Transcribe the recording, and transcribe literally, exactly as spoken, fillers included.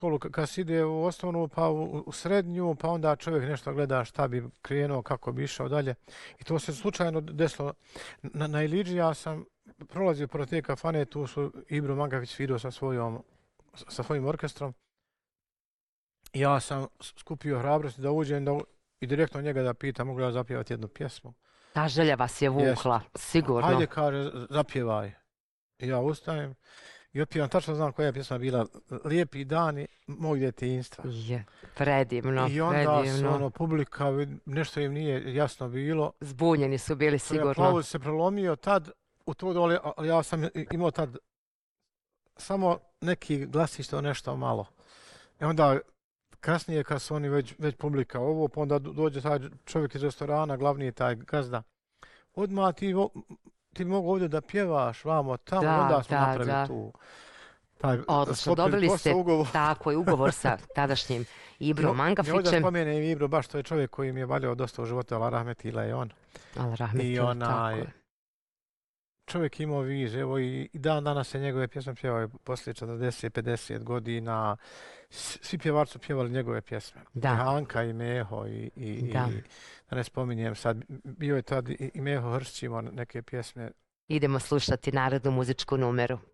školu, kad se ide u osnovnu, pa u, u srednju, pa onda čovjek nešto gleda šta bi krenuo, kako bi išao dalje. I to se slučajno desilo. Na, na Iliđi ja sam prolazio pored te kafane, tu su Ibro Mangafić svirao sa svojom, sa svojim orkestrom. Ja sam skupio hrabrosti da uđem da, i direktno njega da pitam, mogu ja zapjevati jednu pjesmu. Ta želja vas je vukla, Jest. sigurno. Hajde, kaže, zapjevaj. I ja ustajem i otpivam, tačno znam koja je pjesma bila, Lijepi dani mog djetinjstva. Je, predivno, I onda predivno. se ono, publika, nešto im nije jasno bilo. Zbunjeni su bili sigurno. Aplauz se prelomio tad u to dole, ali ja sam imao tad samo neki glasić, to nešto malo. I onda kasnije kad su oni već, već publika ovo, pa onda dođe taj čovjek iz restorana, glavni taj gazda. Odmah ti, ti mogu ovdje da pjevaš vamo tamo, Da, onda smo da, napravili da. tu. Taj, Odnosno, dobili ste ugovor. tako je ugovor sa tadašnjim Ibrom Mangafićem. Ovdje spomenem Ibro, baš to je čovjek koji mi je valjao dosta u životu, Allah rahmetila je on. Allah rahmetila, I onaj, tako je. čovjek imao viz, evo i, i dan danas se njegove pjesme pjevaju poslije četrdeset pedeset godina. Svi pjevači su pjevali njegove pjesme. Da. I Hanka i Meho i, i, Da. i da ne spominjem sad, bio je tad i, i Meho Hršćimo neke pjesme. Idemo slušati narodnu muzičku numeru.